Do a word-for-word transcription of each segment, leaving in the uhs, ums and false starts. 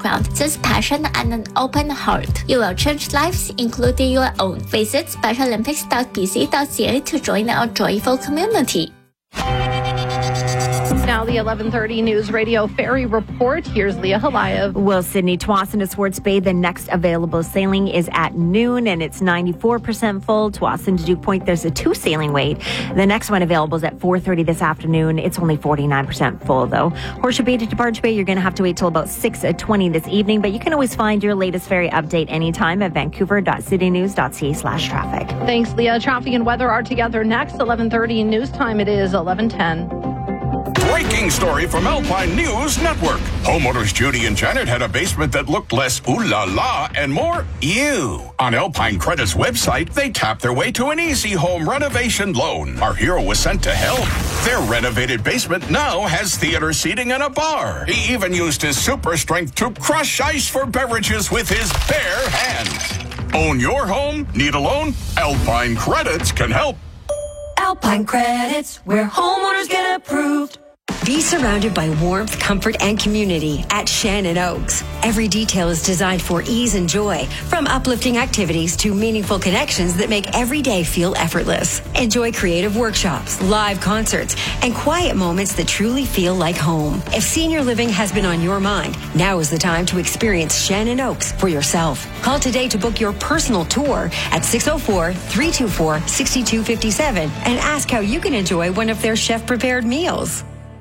background, just passion and an open heart. You will change lives, including your own. Visit special olympics dot b c dot c a to join our joyful community. Now the eleven thirty News Radio Ferry Report. Here's Leah Halayev. Well, Sydney, Tsawwassen to Swartz Bay, the next available sailing is at noon, and it's ninety-four percent full. Tsawwassen to Duke Point, there's a two sailing wait. The next one available is at four thirty this afternoon. It's only forty-nine percent full, though. Horseshoe Bay to Departure Bay, you're going to have to wait till about six twenty this evening, but you can always find your latest ferry update anytime at vancouver dot city news dot c a slash traffic. Thanks, Leah. Traffic and weather are together next. eleven thirty news time. It is eleven ten. Breaking story from Alpine News Network. Homeowners Judy and Janet had a basement that looked less ooh la la and more ew. On Alpine Credit's website, they tapped their way to an easy home renovation loan. Our hero was sent to help. Their renovated basement now has theater seating and a bar. He even used his super strength to crush ice for beverages with his bare hands. Own your home? Need a loan? Alpine Credits can help. Alpine Credits, where homeowners get approved. Be surrounded by warmth, comfort, and community at Shannon Oaks. Every detail is designed for ease and joy, from uplifting activities to meaningful connections that make every day feel effortless. Enjoy creative workshops, live concerts, and quiet moments that truly feel like home. If senior living has been on your mind, now is the time to experience Shannon Oaks for yourself. Call today to book your personal tour at six oh four, three two four, six two five seven and ask how you can enjoy one of their chef-prepared meals.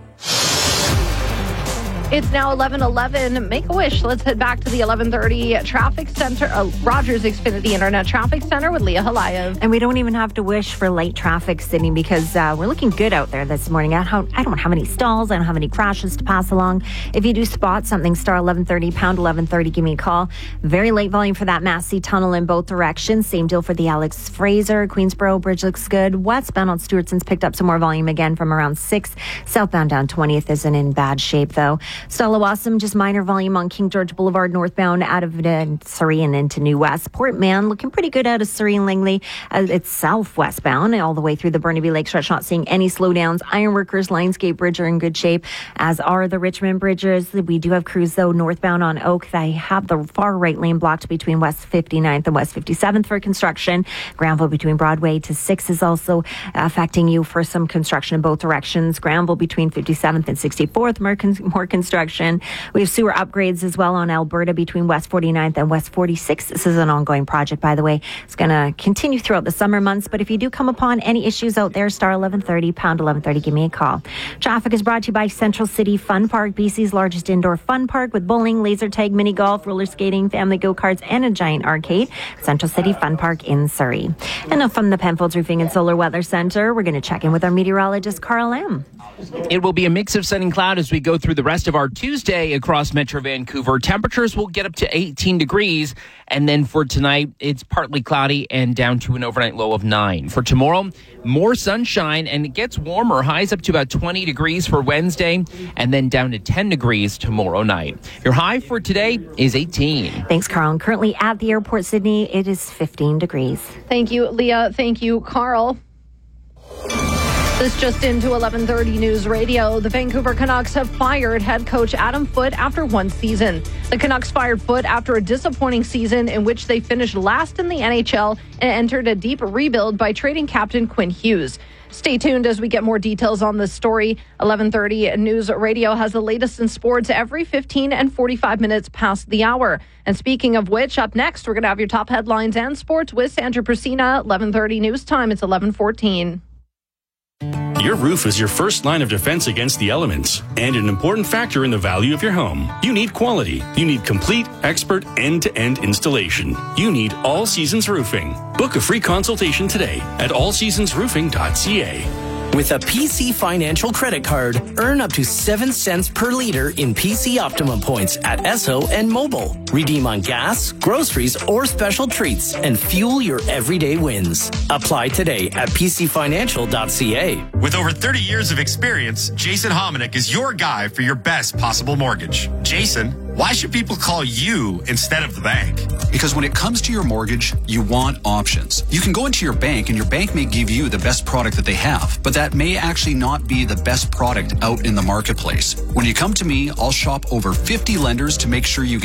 It's now eleven eleven. Make a wish. Let's head back to the eleven thirty traffic center, uh, Rogers Xfinity Internet Traffic Center with Leah Halayev. And we don't even have to wish for light traffic, Sydney, because uh, we're looking good out there this morning. I don't, I don't have any stalls. I don't have any crashes to pass along. If you do spot something, star eleven thirty, pound eleven thirty, give me a call. Very late volume for that Massey Tunnel in both directions. Same deal for the Alex Fraser. Queensboro Bridge looks good. Westbound on Stewartson's picked up some more volume again from around six. Southbound down twentieth isn't in bad shape, though. Stallawasam, just minor volume on King George Boulevard northbound out of uh, Surrey and into New West. Port Mann looking pretty good out of Surrey and Langley. Uh, it's south westbound all the way through the Burnaby Lake stretch. Not seeing any slowdowns. Ironworkers, Lionsgate Bridge are in good shape, as are the Richmond bridges. We do have crews, though, northbound on Oak. They have the far right lane blocked between West fifty-ninth and West fifty-seventh for construction. Granville between Broadway to six is also affecting you for some construction in both directions. Granville between fifty-seventh and sixty-fourth, more, con- more construction. We have sewer upgrades as well on Alberta between West forty-ninth and West forty-sixth. This is an ongoing project, by the way. It's going to continue throughout the summer months, but if you do come upon any issues out there, star eleven thirty, pound eleven thirty, give me a call. Traffic is brought to you by Central City Fun Park, B C's largest indoor fun park with bowling, laser tag, mini golf, roller skating, family go-karts, and a giant arcade. Central City Fun Park in Surrey. And now from the Penfolds Roofing and Solar Weather Center, we're going to check in with our meteorologist, Carl Lam. It will be a mix of sun and cloud as we go through the rest of our Tuesday across Metro Vancouver. Temperatures will get up to eighteen degrees. And then for tonight, it's partly cloudy and down to an overnight low of nine. For tomorrow, more sunshine and it gets warmer. Highs up to about twenty degrees for Wednesday and then down to ten degrees tomorrow night. Your high for today is eighteen. Thanks, Carl. Currently at the airport, Sydney, it is fifteen degrees. Thank you, Leah. Thank you, Carl. This just into eleven thirty News Radio. The Vancouver Canucks have fired head coach Adam Foote after one season. The Canucks fired Foote after a disappointing season in which they finished last in the N H L and entered a deep rebuild by trading captain Quinn Hughes. Stay tuned as we get more details on this story. eleven thirty News Radio has the latest in sports every fifteen and forty-five minutes past the hour. And speaking of which, up next, we're going to have your top headlines and sports with Sandra Persina. eleven thirty News Time. It's eleven fourteen. Your roof is your first line of defense against the elements and an important factor in the value of your home. You need quality. You need complete, expert, end-to-end installation. You need All Seasons Roofing. Book a free consultation today at all seasons roofing dot c a. With a P C Financial credit card, earn up to seven cents per liter in P C Optimum points at Esso and Mobile. Redeem on gas, groceries, or special treats and fuel your everyday wins. Apply today at p c financial dot c a. With over thirty years of experience, Jason Hominick is your guy for your best possible mortgage. Jason, why should people call you instead of the bank? Because when it comes to your mortgage, you want options. You can go into your bank and your bank may give you the best product that they have, but that may actually not be the best product out in the marketplace. When you come to me, I'll shop over fifty lenders to make sure you get